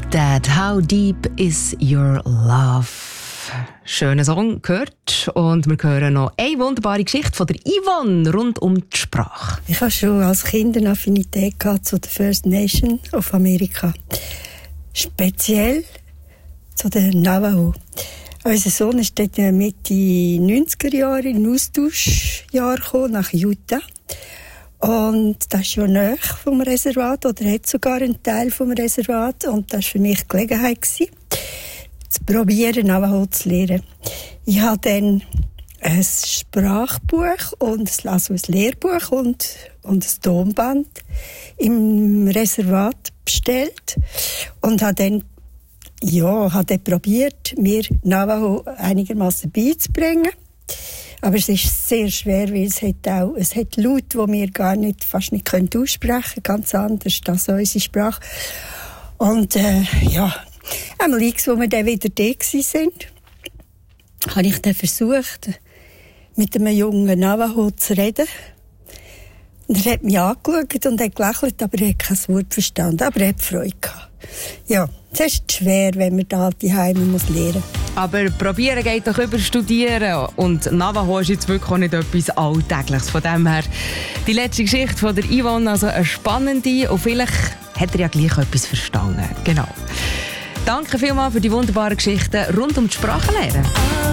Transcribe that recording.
Dad, how deep is your love? Schöner Song gehört und wir hören noch eine wunderbare Geschichte von der Yvonne rund um die Sprache. Ich hatte schon als Kind eine Affinität zu der First Nation of Amerika. Speziell zu den Navajo. Unser Sohn ist dort Mitte 90er Jahre in ein Austauschjahr gekommen, nach Utah. Und das ist ja nahe vom Reservat, oder hat sogar einen Teil vom Reservat. Und das war für mich die Gelegenheit, zu probieren, Navajo zu lernen. Ich habe dann ein Sprachbuch und ein Lehrbuch und ein Tonband im Reservat bestellt und habe dann probiert, mir Navajo einigermaßen beizubringen. Aber es ist sehr schwer, weil es hat Laute, die wir fast nicht aussprechen können, ganz anders als unsere Sprache. Und einmal X, wo wir dann wieder da waren, habe ich dann versucht, mit einem jungen Navajo zu reden. Und er hat mich angeschaut und hat gelächelt, aber er hat kein Wort verstanden. Aber er hat Freude gehabt. Ja, es ist schwer, wenn man da die Heime lernen muss. Aber probieren geht doch über Studieren. Und Navajo ist jetzt wirklich auch nicht etwas Alltägliches. Von dem her, die letzte Geschichte von der Yvonne, also eine spannende. Und vielleicht hat er ja gleich etwas verstanden. Genau. Danke vielmals für die wunderbaren Geschichten rund um die Sprachenlehre.